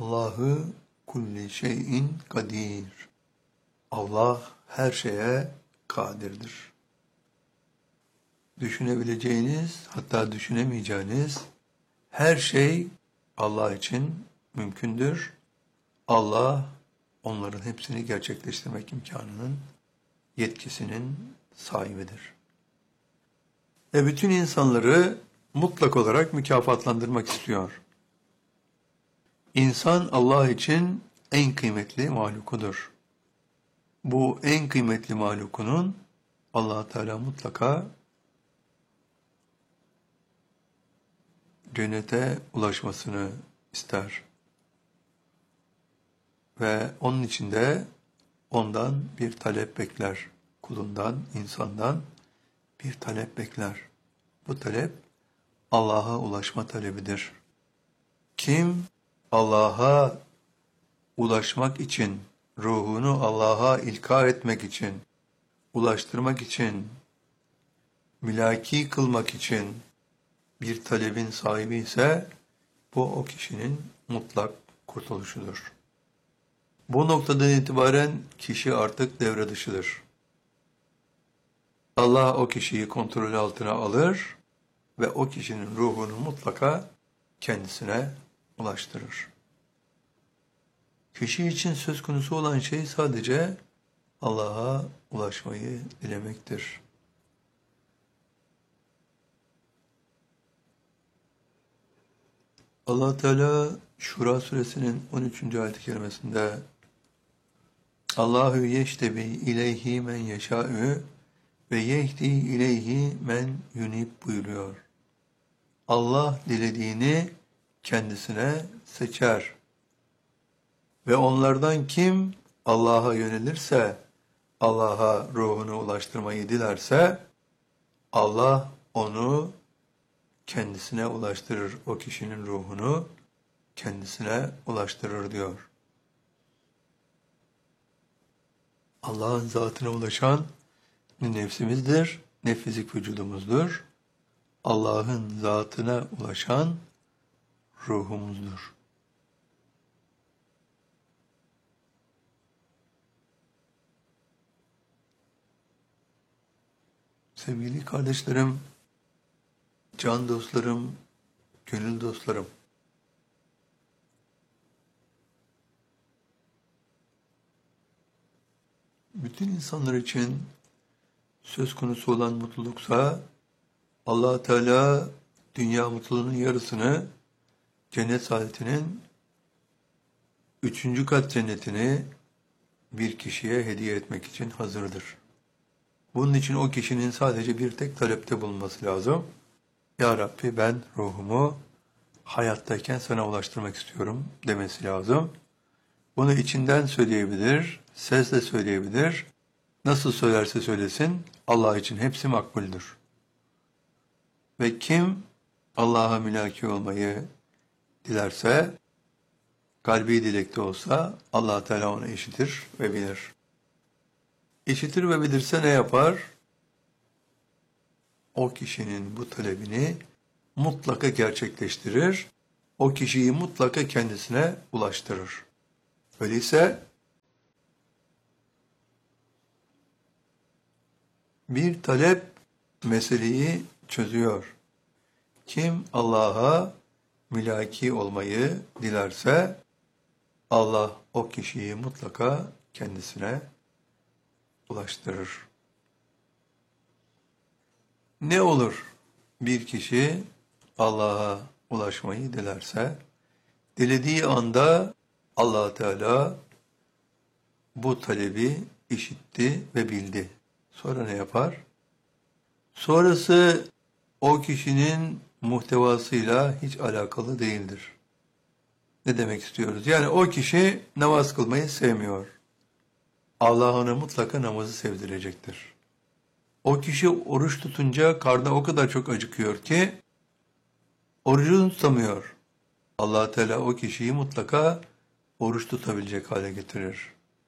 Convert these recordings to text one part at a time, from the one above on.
Allahu kulli şeyin kadir. Allah her şeye kadirdir. Düşünebileceğiniz, hatta düşünemeyeceğiniz her şey Allah için mümkündür. Allah onların hepsini gerçekleştirmek imkanının, yetkisinin sahibidir. Ve bütün insanları mutlak olarak mükafatlandırmak istiyor. İnsan Allah için en kıymetli mahlukudur. Bu en kıymetli mahlukunun Allah Teala mutlaka cennete ulaşmasını ister. Ve onun için de ondan bir talep bekler. Kulundan, insandan bir talep bekler. Bu talep Allah'a ulaşma talebidir. Kim Allah'a ulaşmak için, ruhunu Allah'a ilka etmek için, ulaştırmak için, mülaki kılmak için bir talebin sahibi ise bu o kişinin mutlak kurtuluşudur. Bu noktadan itibaren kişi artık devre dışıdır. Allah o kişiyi kontrol altına alır ve o kişinin ruhunu mutlaka kendisine ulaştırır. Kişi için söz konusu olan şey sadece Allah'a ulaşmayı dilemektir. Allah Teala Şura suresinin 13. ayet-i kerimesinde Allahu yeştebi ileyhi men yeşâ'ü ve yehdi ileyhi men yunib buyuruyor. Allah dilediğini kendisine seçer. Ve onlardan kim Allah'a yönelirse, Allah'a ruhunu ulaştırmayı dilerse, Allah onu kendisine ulaştırır. O kişinin ruhunu kendisine ulaştırır diyor. Allah'ın zatına ulaşan nefsimizdir, ne fizik vücudumuzdur. Allah'ın zatına ulaşan ruhumuzdur. Sevgili kardeşlerim, can dostlarım, gönül dostlarım, bütün insanlar için söz konusu olan mutluluksa Allah Teala dünya mutluluğunun yarısını cennet saadetinin 3. kat cennetini bir kişiye hediye etmek için hazırdır. Bunun için o kişinin sadece bir tek talepte bulunması lazım. Ya Rabbi ben ruhumu hayattayken sana ulaştırmak istiyorum demesi lazım. Bunu içinden söyleyebilir, sesle söyleyebilir. Nasıl söylerse söylesin Allah için hepsi makbuldür. Ve kim Allah'a mülaki olmayı dilerse, kalbi dilekte olsa Allah Teala onu işitir ve bilir. İşitir ve bilirse ne yapar? O kişinin bu talebini mutlaka gerçekleştirir. O kişiyi mutlaka kendisine ulaştırır. Öyleyse bir talep meseleyi çözüyor. Kim Allah'a mülaki olmayı dilerse Allah o kişiyi mutlaka kendisine ulaştırır. Ne olur bir kişi Allah'a ulaşmayı dilerse, dilediği anda Allah Teala bu talebi işitti ve bildi. Sonra ne yapar? Sonrası o kişinin muhtevasıyla hiç alakalı değildir. Ne demek istiyoruz? Yani o kişi namaz kılmayı sevmiyor. Allah ona mutlaka namazı sevdirecektir. O kişi oruç tutunca karnı o kadar çok acıkıyor ki orucunu tutamıyor. Allah Teala o kişiyi mutlaka oruç tutabilecek hale getirir.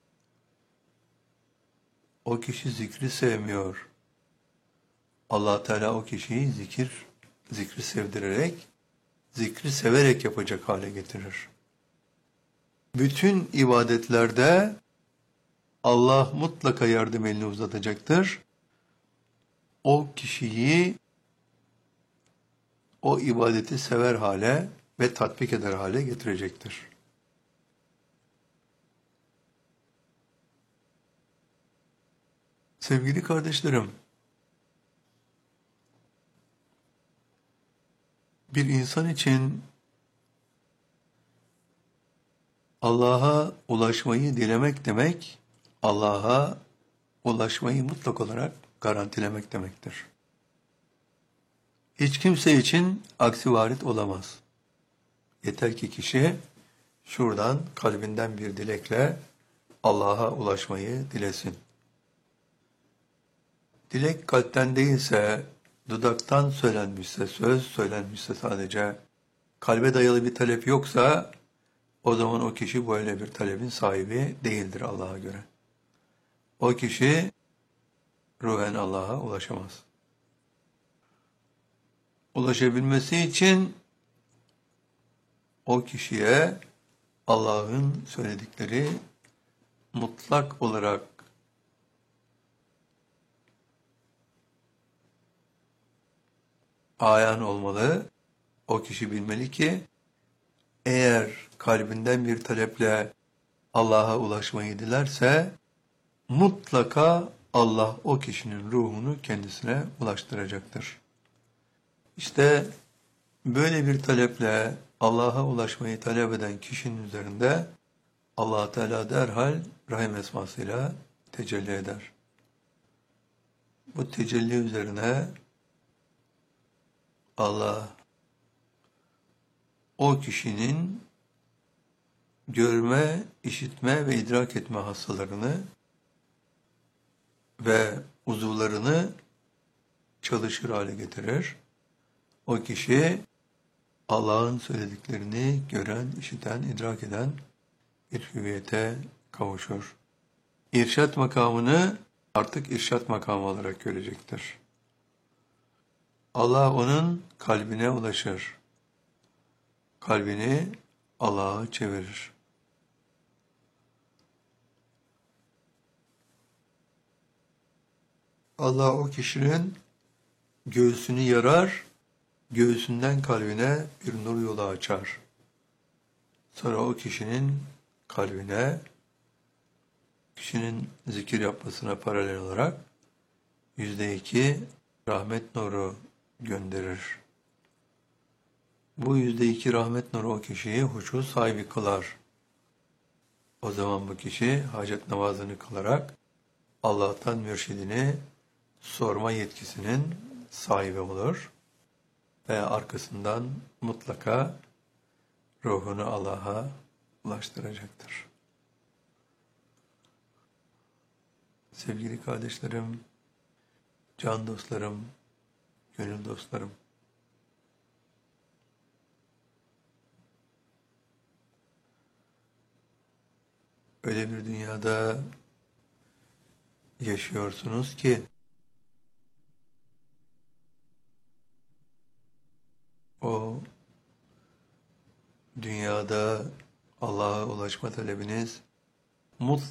O kişi zikri sevmiyor. Allah Teala o kişiyi zikri sevdirerek, zikri severek yapacak hale getirir. Bütün ibadetlerde Allah mutlaka yardım elini uzatacaktır. O kişiyi o ibadeti sever hale ve tatbik eder hale getirecektir. Sevgili kardeşlerim, bir insan için Allah'a ulaşmayı dilemek demek, Allah'a ulaşmayı mutlak olarak garantilemek demektir. Hiç kimse için aksi varit olamaz. Yeter ki kişi şuradan kalbinden bir dilekle Allah'a ulaşmayı dilesin. Dilek kalpten değilse, dudaktan söylenmişse, söz söylenmişse sadece, kalbe dayalı bir talep yoksa, o zaman o kişi böyle bir talebin sahibi değildir Allah'a göre. O kişi ruhen Allah'a ulaşamaz. Ulaşabilmesi için o kişiye Allah'ın söyledikleri mutlak olarak ayan olmalı. O kişi bilmeli ki eğer kalbinden bir taleple Allah'a ulaşmayı dilerse mutlaka Allah o kişinin ruhunu kendisine ulaştıracaktır. İşte böyle bir taleple Allah'a ulaşmayı talep eden kişinin üzerinde Allah Teala derhal Rahim esmasıyla tecelli eder. Bu tecelli üzerine Allah o kişinin görme, işitme ve idrak etme hastalarını ve uzuvlarını çalışır hale getirir. O kişi Allah'ın söylediklerini gören, işiten, idrak eden bir hüviyete kavuşur. İrşad makamını artık irşad makamı olarak görecektir. Allah onun kalbine ulaşır. Kalbini Allah'a çevirir. Allah o kişinin göğsünü yarar, göğsünden kalbine bir nur yolu açar. Sonra o kişinin kalbine, kişinin zikir yapmasına paralel olarak %2 rahmet nuru gönderir. Bu %2 rahmet nuru o kişiyi huşu sahibi kılar. O zaman bu kişi hacet namazını kılarak Allah'tan mürşidini sorma yetkisinin sahibi olur ve arkasından mutlaka ruhunu Allah'a ulaştıracaktır. Sevgili kardeşlerim, can dostlarım, gönül dostlarım, öyle bir dünyada yaşıyorsunuz ki o dünyada Allah'a ulaşma talebiniz mutlaka